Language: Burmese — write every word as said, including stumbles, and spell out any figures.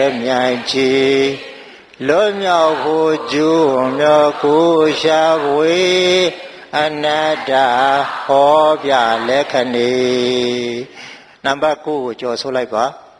မြိုင်ချီလွတ်မြောက်ဖို့ကျူးမြောကိုရှာဝေအနတ္တဟောပြလက္ခဏီနံပါတ်ကိုကျော်ဆိုလိုက်ပါ